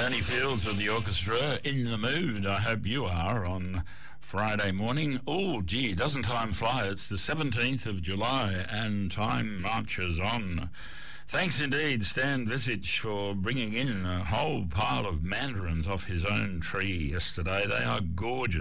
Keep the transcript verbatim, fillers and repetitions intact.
Bernie Fields with the orchestra. In the mood, I hope you are, on Friday morning. Oh, gee, doesn't time fly? It's the seventeenth of July and time marches on. Thanks indeed, Stan Visage, for bringing in a whole pile of mandarins off his own tree yesterday. They are gorgeous.